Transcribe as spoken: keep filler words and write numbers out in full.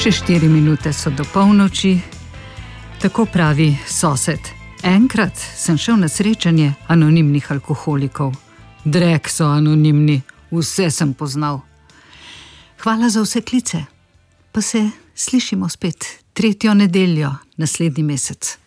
Še štiri minute so do polnoči, tako pravi sosed. Enkrat sem šel na srečanje anonimnih alkoholikov. Drek so anonimni, vse sem poznal. Hvala za vse klice, pa se slišimo spet tretjo nedeljo naslednji mesec.